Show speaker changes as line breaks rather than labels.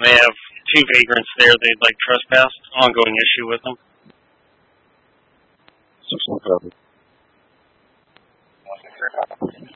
They have two vagrants there. They'd like trespassed. Ongoing issue with them.
16 copy.